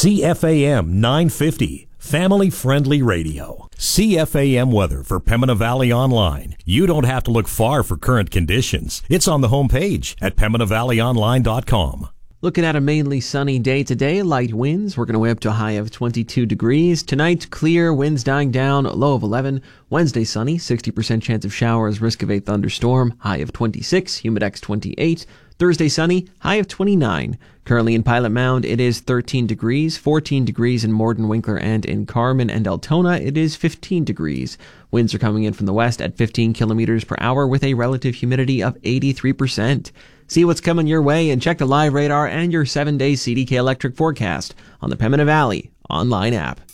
CFAM 950, family-friendly radio. CFAM weather for Pembina Valley Online. You don't have to look far for current conditions. It's on the homepage at PembinaValleyOnline.com. Looking at a mainly sunny day today, light winds. We're going to way up to a high of 22 degrees. Tonight, clear, winds dying down, low of 11. Wednesday, sunny, 60% chance of showers, risk of a thunderstorm, high of 26, humidex 28. Thursday, sunny, high of 29. Currently in Pilot Mound, it is 13 degrees, 14 degrees in Morden, Winkler, and in Carman and Altona, it is 15 degrees. Winds are coming in from the west at 15 kilometers per hour with a relative humidity of 83%. See what's coming your way and check the live radar and your 7-day CDK Electric forecast on the Pembina Valley online app.